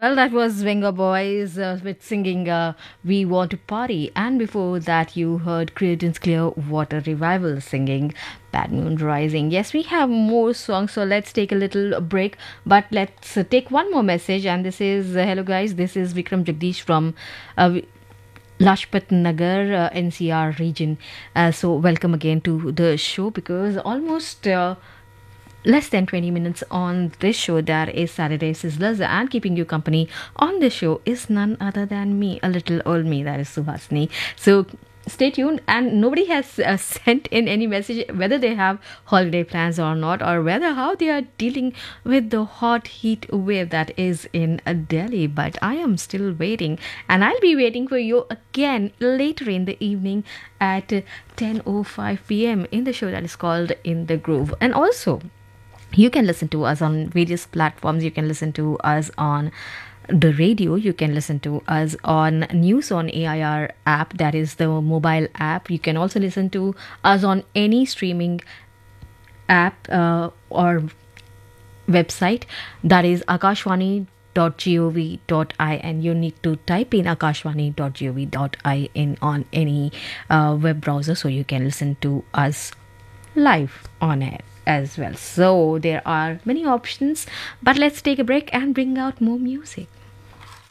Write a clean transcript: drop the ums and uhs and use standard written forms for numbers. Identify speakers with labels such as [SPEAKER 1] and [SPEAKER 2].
[SPEAKER 1] Well, that was Venga Boys with singing We Want to Party. And before that, you heard Creedence Clearwater Revival singing Bad Moon Rising. Yes, we have more songs, so let's take a little break. But let's take one more message. And this is hello, guys. This is Vikram Jagdish from Lajpat Nagar, NCR region. So, welcome again to the show because almost. Less than 20 minutes on this show, that is Saturday Sizzlers, and keeping you company on this show is none other than me, a little old me, that is Subhasini. So stay tuned, and nobody has sent in any message whether they have holiday plans or not, or whether how they are dealing with the hot heat wave that is in Delhi. But I am still waiting, and I'll be waiting for you again later in the evening at 10:05 p.m. in the show that is called In the Groove. And also, you can listen to us on various platforms. You can listen to us on the radio. You can listen to us on News on AIR app, that is the mobile app. You can also listen to us on any streaming app or website, that is akashwani.gov.in. You need to type in akashwani.gov.in on any web browser so you can listen to us live on air as well. So there are many options, but let's take a break and bring out more music.